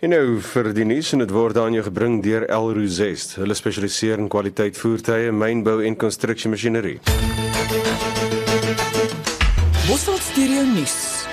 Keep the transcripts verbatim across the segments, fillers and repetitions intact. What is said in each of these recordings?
En nou vir die nuus en dit word aan jou gebring deur Elroo Zest. Hulle spesialiseer in kwaliteit voertuie, mynbou en konstruksiemasjinerie. Bosveld Stereo Nuus.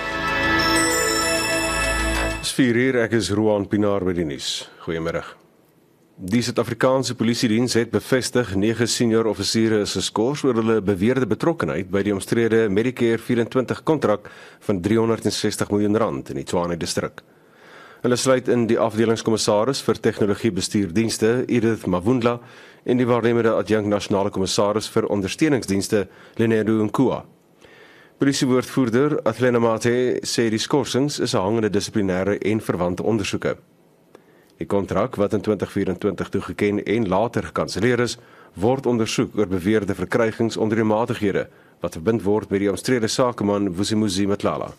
Dis vier uur, ek is Roan Pinaar by die nuus. Goeiemiddag. Die Suid-Afrikaanse Polisiediens het bevestig nege senior offisiere is geskort oor hulle beweerde betrokkenheid by die omstrede Medicare vyf en twintig kontrak van driehonderd en sestig miljoen rand in die Tshwane distrik. Hulle sluit in die afdelingskommissaris vir tegnologiebestuurdienste, Edith Mavundla, en die waarnemende adjunkt nasionale kommissaris vir ondersteuningsdienste, Lenedo Nkua. Polisiewoordvoerder Athlena Mate sê die skorsings is 'n hangende dissiplinêre en verwante ondersoeke. Die kontrak wat in twintig vyf-en-twintig toegeken en later gekanselleer is, word ondersoek oor beweerde verkrygings onder die matighede wat verbind word met die omstrede sakeman Vusimuzi Matlala.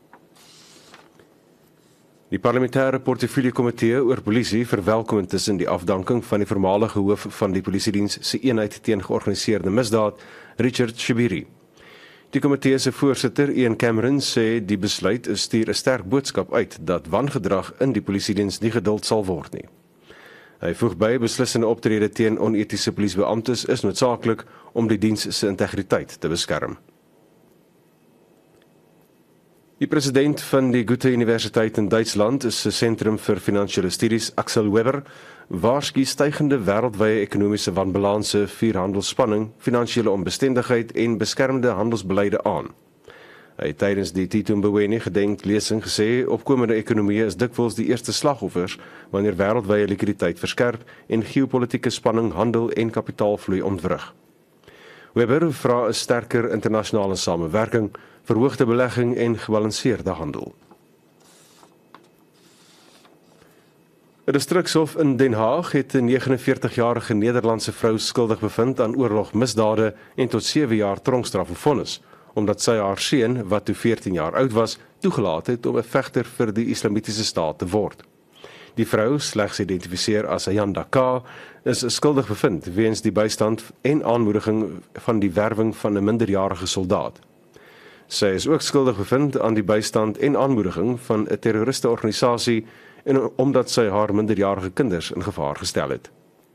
Die parlementêre portefeuljekomitee oor polisie verwelkom intussen die afdanking van die voormalige hoof van die polisiediens se eenheid teen georganiseerde misdaad, Richard Shibiri. Die komitee se voorsitter, Ian Cameron, sê die besluit stuur 'n sterk boodskap uit dat wangedrag in die polisiediens nie geduld sal word nie. Hy voeg by, beslissende optrede teen onetiese polisiebeamptes is noodsaaklik om die diens se integriteit te beskerm. Die president van die Goethe Universiteit in Duitsland is 'n sentrum vir finansiële studies, Axel Weber, waarsku stygende wêreldwye ekonomiese wanbalanse, vierhandelsspanning, finansiële onbestendigheid en beskermende handelsbeleide aan. Hy het tydens die Tito Mboweni gedenklesing gesê, opkomende ekonomieë is dikwels die eerste slagoffers wanneer wêreldwye likwiditeit verskerp en geopolitiese spanning handel en kapitaalvloei ontwrig. Weber vra 'n sterker internasionale samewerking, verhoogde belegging en gebalanseerde handel. 'n Distrikshof in Den Haag het 'n negenenveertigjarige Nederlandse vrou skuldig bevind aan oorlogmisdade en tot sewe jaar tronkstraf vonnis, omdat sy haar seun, wat toe veertien jaar oud was, toegelaat het om 'n vegter vir die Islamitiese staat te word. Die vrou, slegs geïdentifiseer as Ayanda K, is skuldig bevind weens die bystand en aanmoediging van die werwing van 'n minderjarige soldaat. Sy is ook skuldig bevind aan die bystand en aanmoediging van 'n terroristeorganisasie en omdat sy haar minderjarige kinders in gevaar gestel het.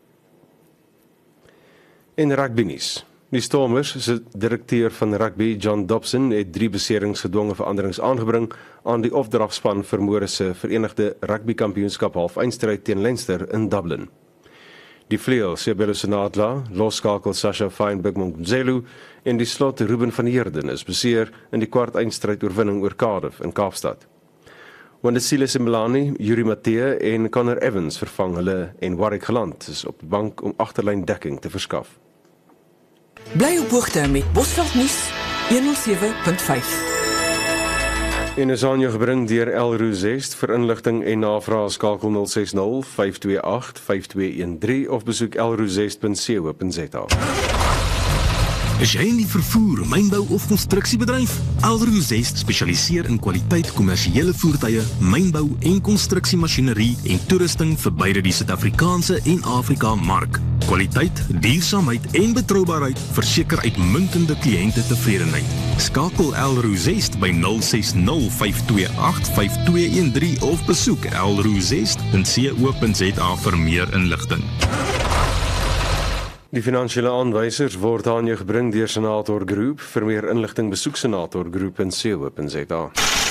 In rugbynuus. Die Stormers se direkteur van rugby, John Dobson, het drie beserings gedwonge veranderings aangebring aan die opdragspan vir môre se Verenigde Rugbykampioenskap halfeindstryd teen Leinster in Dublin. Die vleuel, Sebelo Senatla, loskakel Sasha Feinberg-Mongzelu en die slot Ruben van Heerden is beseer in die kwart eindstryd oorwinning oor Cardiff in Kaapstad. Wandisile Simelani, Yuri Matthee en Connor Evans vervang hulle en Warwick Geland is op die bank om agterlyn dekking te verskaf. Bly op hoogte met Bosveld Nuus honderdsewe punt vyf. En is aan jou gebring deur Elroo Zest. Vir inligting en navraag skakel nul ses nul, vyf twee agt, vyf twee een drie of besoek elroozest punt co punt za. Is jy in die vervoer, mynbou of konstruksiebedryf? Elroo Zest spesialiseer in kwaliteit kommersiële voertuie, mynbou en konstruksiemasjinerie en toerusting vir beide die Suid-Afrikaanse en Afrika mark. Kwaliteit, duursaamheid en betroubaarheid verseker uitmuntende kliënte tevredenheid. Skakel Elroo Zest by nul ses nul, vyf twee agt, vyf twee een drie of besoek elroozest punt co punt za vir meer inligting. Die finansiële aanwysers word aan jou gebring deur Senator Groep. Vir meer inligting besoek senator groep punt co punt za.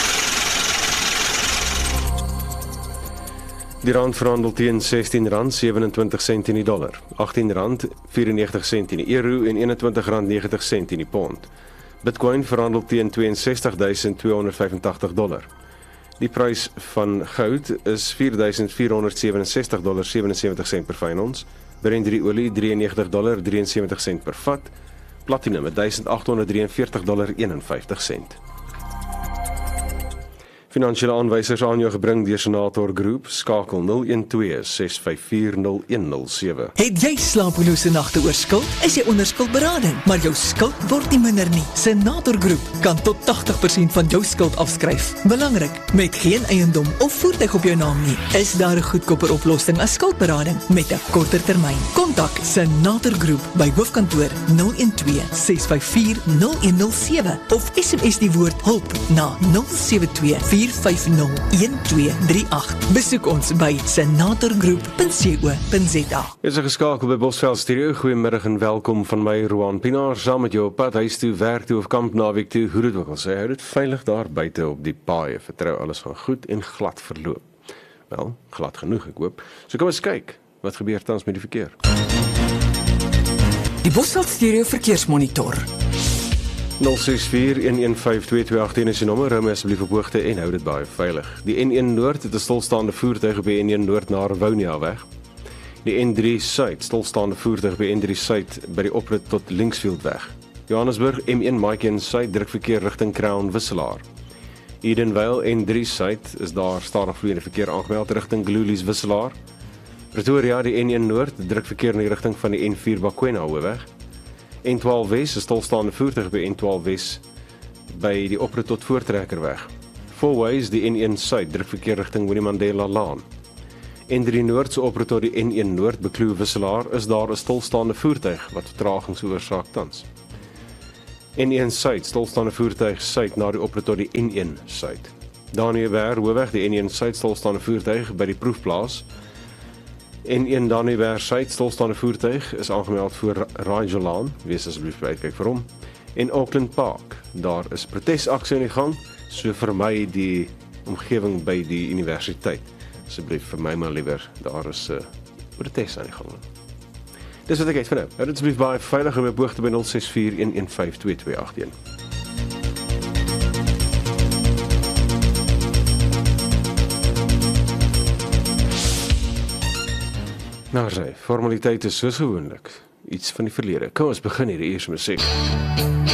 Die rand verhandel teen sestien rand sewenentwintig sent in die dollar, agtien rand vyfennegentig sent in die euro en eenentwintig rand negentig sent in die pond. Bitcoin verhandel teen twee en sestig duisend tweehonderd vyfentagtig dollar. Die prys van goud is vier duisend vierhonderd sewenensestig dollar sewensewentig sent per fyn ons. Brent olie drieënnegentig dollar drieënsewentig sent per vat. Platinum duisend agt honderd drieënveertig dollar eenenvyftig sent. Finansiële aanwysers aan jou gebring deur Senator Groep. Skakel nul een twee, ses vyf vier, nul een nul sewe. Het jy slapelose nagte oor skuld? Is jy onder skuldberading, maar jou skuld word nie minder nie. Senator Groep kan tot tagtig persent van jou skuld afskryf. Belangrik, met geen eiendom of voertuig op jou naam nie, is daar 'n goedkoper oplossing as skuldberading met 'n korter termyn. Kontak Senator Groep by hoofkantoor nul een twee, ses vyf vier, nul een nul sewe of S M S die woord hulp na nul sewe twee, vier vier vyf nul, een twee drie agt. Besoek ons by senatorgroep punt co punt za. Is 'n geskakel by Bosveld Studio. Goeiemiddag en welkom van my Roan Pinaar, saam met jou op pad huis toe, werk toe of kamp naweek toe, hoe dit ook al sê. Hou dit veilig daar buite op die paaie. Vertrou alles gaan goed en glad verloop. Wel, glad genoeg ek hoop. So kom ons kyk, wat gebeur tans met die verkeer? Die Bosveld Stereo Verkeersmonitor. nul ses vier een een vyf twee twee agt een is die nommer, hou my asseblief op hoogte en hou dit baie veilig. Die N een Noord het 'n stilstaande voertuig by N een Noord na Rivonia weg. Die N drie Suid, stilstaande voertuig by N drie Suid by die oprit tot Linksfield weg. Johannesburg M een Maaiken Suid druk verkeer rigting Crown Wisselaar. Edenvale N drie Suid is daar stadig vloeiende verkeer aangemeld rigting Glulies Wisselaar. Pretoria die N een Noord druk verkeer in die rigting van die N vier Bakwena hoofweg. N twaalf Wes is stilstaande voertuig by N twaalf Wes by die oprit tot Voortrekkerweg. Fourways die N een Suid druk verkeer rigting Winnie Mandela Laan. N drie Noord se oprit tot die N een Noord bekloe Wisselaar is daar 'n stilstaande voertuig wat vertragings veroorsaak tans. N een Suid stilstaande voertuig Suid na die oprit tot die N een Suid. Daniëberg hoofweg die N een Suid stilstaande voertuig by die proefplaas. N een Daniëberg Suid stilstaande voertuig is aangemeld voor Rajalaan, wees asseblief by uitkyk vir hom. En Auckland Park, daar is protesaksie aan die gang, so vermy die omgewing by die universiteit. Asseblief vermy maar liewer, daar is 'n uh, protes aan die gang. Dis wat ek het vir nou. Hou dit asseblief baie veilig op hoogte by nul ses vier een een vyf twee twee agt een. Nou sê, formaliteite is soos gewoonlik iets van die verlede. Kom ons begin hierdie eers musiek.